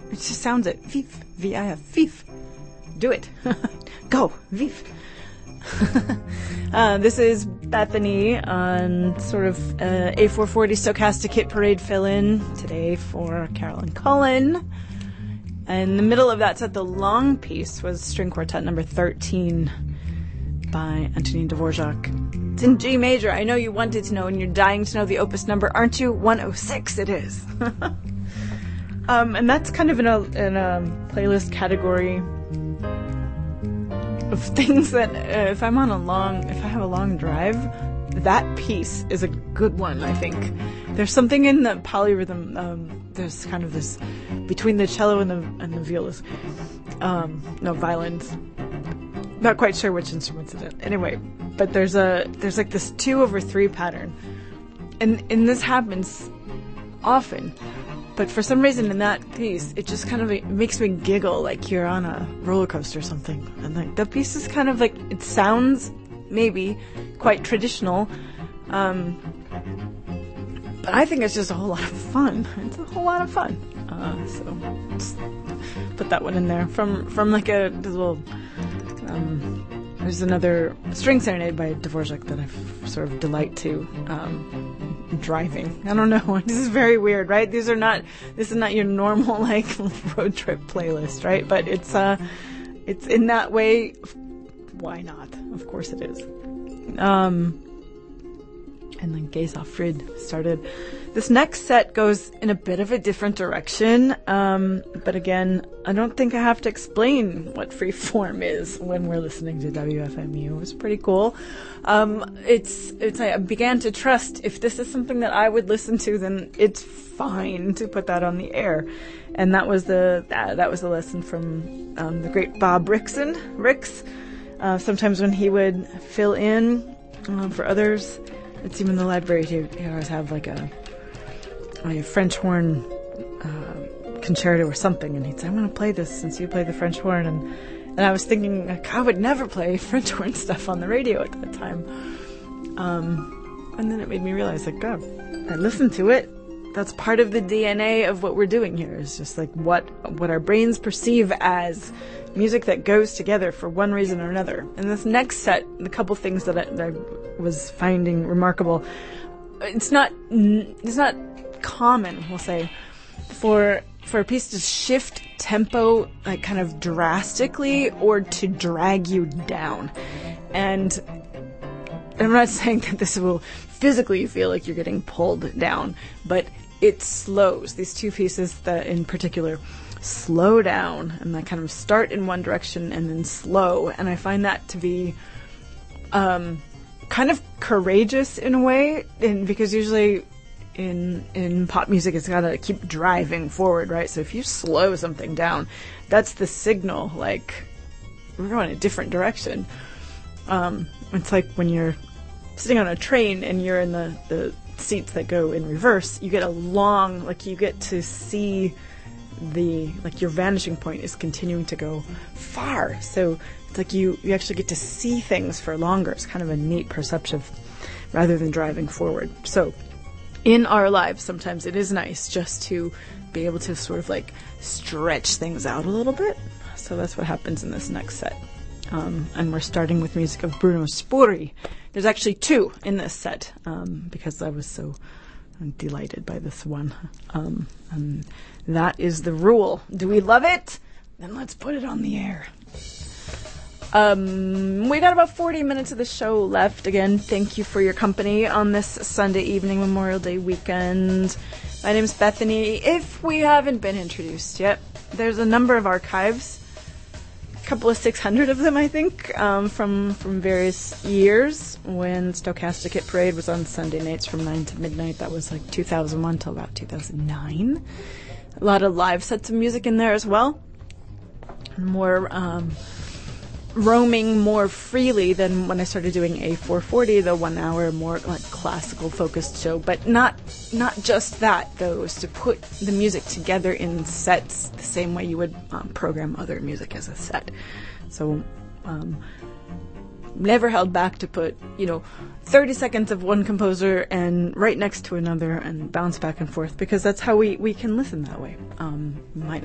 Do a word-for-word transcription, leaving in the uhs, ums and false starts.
It just sounds it. Vif. V I F. Vif. Do it. Go. Vif. uh, this is Bethany on sort of uh, A four forty Stochastic Hit Parade fill-in today for Carolyn Cullen. And in the middle of that set, the long piece was String Quartet number thirteen by Antonin Dvorak. It's in G major. I know you wanted to know and you're dying to know the opus number, aren't you? one oh six it is. um, and that's kind of in a, in a playlist category of things that uh, if I'm on a long, if I have a long drive, that piece is a good one, I think. There's something in the polyrhythm, um, there's kind of this, between the cello and the, and the violas, um, no, violins. Not quite sure which instruments it is. Anyway, but there's a, there's like this two over three pattern. And, and this happens often. But for some reason in that piece, it just kind of like makes me giggle like you're on a roller coaster or something. And like the piece is kind of like, it sounds maybe quite traditional. Um, but I think it's just a whole lot of fun. It's a whole lot of fun. Uh, so just put that one in there. From, from like a little, um, there's another string serenade by Dvorak that I sort of delight to, um, driving. I don't know. This is very weird, right? These are not, this is not your normal, like, road trip playlist, right? But it's, uh, it's in that way, why not? Of course it is. Um, and then Gaze Frid started. This next set goes in a bit of a different direction. Um, but again, I don't think I have to explain what freeform is when we're listening to W F M U. It was pretty cool. Um, it's, it's, I began to trust if this is something that I would listen to, then it's fine to put that on the air. And that was the, that, that was the lesson from, um, the great Bob Rickson, Ricks. Uh, sometimes when he would fill in, uh, for others, it's even in the library, he would always have like a, a French horn, uh, concerto or something. And he'd say, I'm going to play this since you play the French horn. And, And I was thinking, like, I would never play French horn stuff on the radio at that time. Um, and then it made me realize, like, God, I listened to it. That's part of the D N A of what we're doing here. Is just like what what our brains perceive as music that goes together for one reason or another. And this next set, the couple things that I, that I was finding remarkable, it's not it's not common, we'll say, for for a piece to shift tempo like kind of drastically or to drag you down. And I'm not saying that this will physically feel like you're getting pulled down, but it slows. These two pieces that in particular slow down and they kind of start in one direction and then slow. And I find that to be um, kind of courageous in a way, and because usually in in pop music it's got to keep driving forward, right? So if you slow something down, that's the signal, like we're going a different direction. Um, it's like when you're sitting on a train and you're in the, the seats that go in reverse, you get a long, like you get to see the, like your vanishing point is continuing to go far. So it's like you, you actually get to see things for longer. It's kind of a neat perception rather than driving forward. So in our lives, sometimes it is nice just to be able to sort of like stretch things out a little bit. So that's what happens in this next set. Um, and we're starting with music of Bruno Spuri. There's actually two in this set, um, because I was so delighted by this one. Um, and that is the rule. Do we love it? Then let's put it on the air. Um, we got about forty minutes of the show left. Again, thank you for your company on this Sunday evening, Memorial Day weekend. My name's Bethany. If we haven't been introduced yet, there's a number of archives. Couple of six hundred of them, I think, um, from from various years when Stochastic Hit Parade was on Sunday nights from nine to midnight. That was like two thousand one till about two thousand nine. A lot of live sets of music in there as well. More um, roaming more freely than when I started doing A four forty, the one hour more like classical focused show. But not not just that, though, is to put the music together in sets the same way you would um, program other music as a set. So um, never held back to put, you know, thirty seconds of one composer and right next to another and bounce back and forth, because that's how we, we can listen that way. Um, might